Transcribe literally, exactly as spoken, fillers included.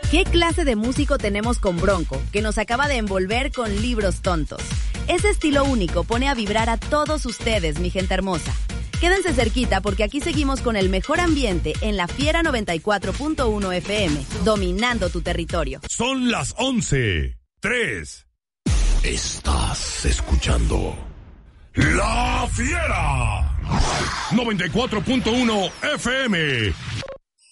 ¿Qué clase de músico tenemos con Bronco, que nos acaba de envolver con libros tontos? Ese estilo único pone a vibrar a todos ustedes, mi gente hermosa. Quédense cerquita porque aquí seguimos con el mejor ambiente en la Fiera noventa y cuatro punto uno F M, dominando tu territorio. Son las once, tres. Estás escuchando La Fiera noventa y cuatro punto uno F M,